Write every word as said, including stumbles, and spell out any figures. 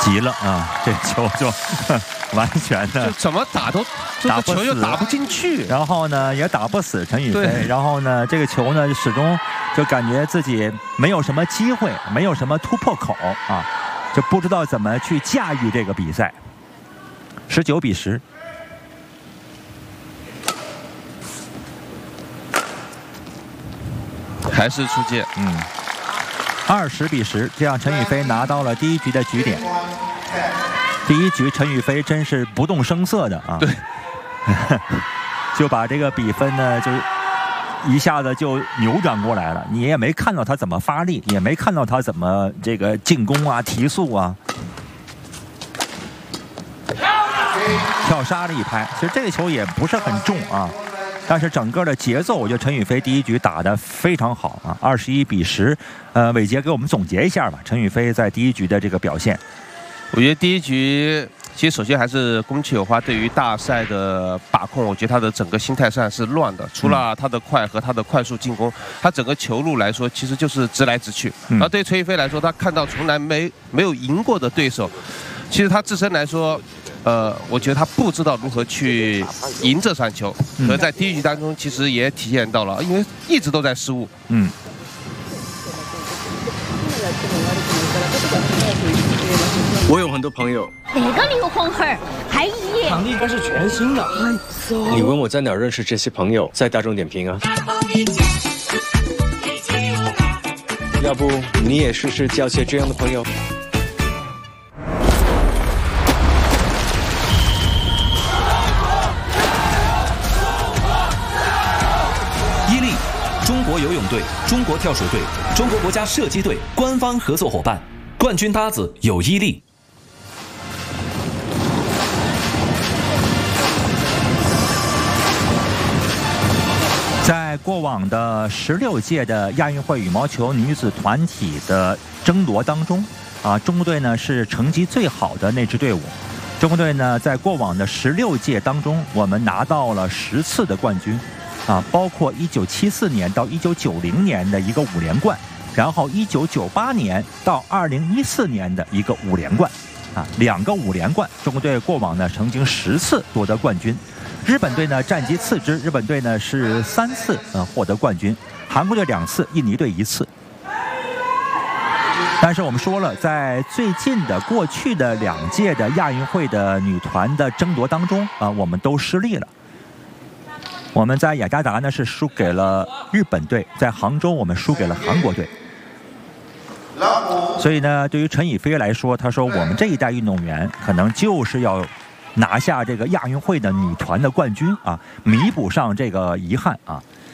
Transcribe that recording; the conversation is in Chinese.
急了啊，这球就完全的就怎么打都打不死， 球又打不进去， 然后呢也打不死陈宇飞，然后呢这个球呢始终就感觉自己没有什么机会，没有什么突破口啊，就不知道怎么去驾驭这个比赛。十九比十。 还是出界， 嗯，二十比十，这样陈宇飞拿到了第一局的局点。第一局陈宇飞真是不动声色的啊， 对， 就把这个比分呢就一下子就扭转过来了。你也没看到他怎么发力，也没看到他怎么这个进攻啊、提速啊。跳杀了一拍，其实这个球也不是很重啊。但是整个的节奏，我觉得陈宇飞第一局打得非常好啊，二十一比十。呃，伟杰给我们总结一下吧，陈宇飞在第一局的这个表现。 我觉得第一局其实首先还是宫崎有花对于大赛的把控，我觉得他的整个心态上是乱的，除了他的快和他的快速进攻，他整个球路来说其实就是直来直去。 嗯、 而对于陈宇飞来说，他看到从来没没有赢过的对手，其实他自身来说。呃，我觉得他不知道如何去赢这场球，而在第一局当中，其实也体现到了，因为一直都在失误。 嗯。 我有很多朋友。 哪个刘红儿？还一场地应该是全新的。你问我在哪儿认识这些朋友？在大众点评啊。要不你也试试交些这样的朋友？ 中国游泳队、中国跳水队、中国国家射击队官方合作伙伴，冠军搭子有伊利。 在过往的十六届的亚运会羽毛球女子团体的争夺当中，啊，中国队呢是成绩最好的那支队伍。中国队呢在过往的十六届当中，我们拿到了十次的冠军。啊，包括一九七四年到一九九零年的一个五连冠，然后一九九八年到二零一四年的一个五连冠，啊，两个五连冠，中国队过往呢曾经十次夺得冠军，日本队呢战绩次之，日本队呢是三次呃获得冠军，韩国队两次，印尼队一次。但是我们说了，在最近的过去的两届的亚运会的女团的争夺当中啊，我们都失利了。我们在雅加达呢是输给了日本队，在杭州我们输给了韩国队。所以呢，对于陈宇飞来说，他说我们这一代运动员可能就是要拿下这个亚运会的女团的冠军啊，弥补上这个遗憾啊。